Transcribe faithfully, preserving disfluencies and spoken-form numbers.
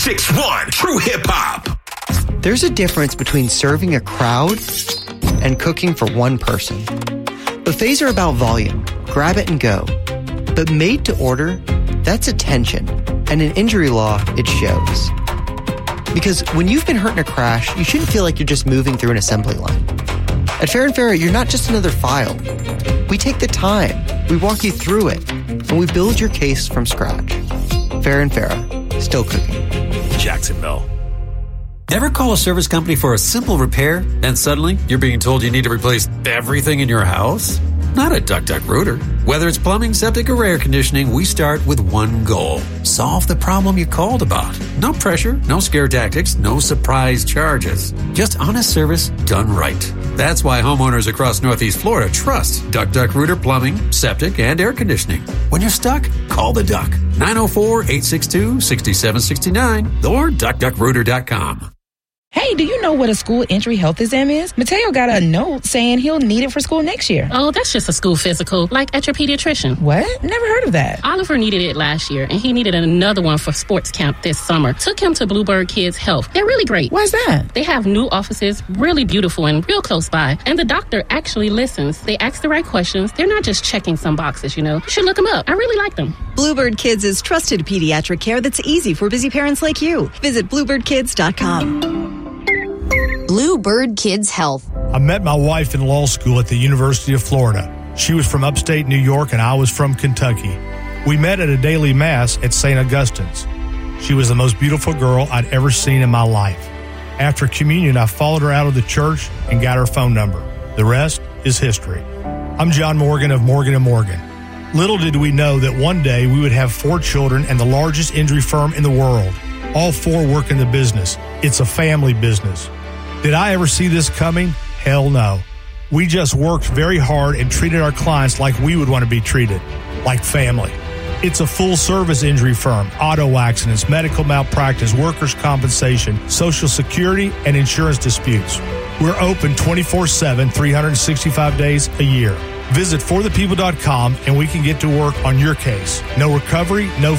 six one True Hip Hop. There's a difference between serving a crowd and cooking for one person. Buffets are about volume, grab it and go. But made to order, that's attention. And in injury law, it shows. Because when you've been hurt in a crash, you shouldn't feel like you're just moving through an assembly line. At Fair and Fair, you're not just another file. We take the time, we walk you through it, and we build your case from scratch. Fair and Fair, still cooking. Jacksonville. Ever call a service company for a simple repair, and suddenly you're being told you need to replace everything in your house? Not at Duck Duck Rooter. Whether it's plumbing, septic, or air conditioning, we start with one goal. Solve the problem you called about. No pressure, no scare tactics, no surprise charges. Just honest service done right. That's why homeowners across Northeast Florida trust Duck Duck Rooter Plumbing, Septic, and Air Conditioning. When you're stuck, call the Duck. nine oh four, eight six two, six seven six nine or duck duck rooter dot com. Hey, do you know what a school entry health exam is? Mateo got a note saying he'll need it for school next year. Oh, that's just a school physical, like at your pediatrician. What? Never heard of that. Oliver needed it last year, and he needed another one for sports camp this summer. Took him to Bluebird Kids Health. They're really great. Why's that? They have new offices, really beautiful and real close by. And the doctor actually listens. They ask the right questions. They're not just checking some boxes, you know. You should look them up. I really like them. Bluebird Kids is trusted pediatric care that's easy for busy parents like you. Visit bluebird kids dot com. Bluebird Kids Health. I met my wife in law school at the University of Florida. She was from upstate New York and I was from Kentucky. We met at a daily mass at Saint Augustine's. She was the most beautiful girl I'd ever seen in my life. After communion, I followed her out of the church and got her phone number. The rest is history. I'm John Morgan of Morgan and Morgan. Little did we know that one day we would have four children and the largest injury firm in the world. All four work in the business. It's a family business. Did I ever see this coming? Hell no. We just worked very hard and treated our clients like we would want to be treated, like family. It's a full-service injury firm, auto accidents, medical malpractice, workers' compensation, Social Security, and insurance disputes. We're open twenty-four seven, three hundred sixty-five days a year. Visit for the people dot com and we can get to work on your case. No recovery, no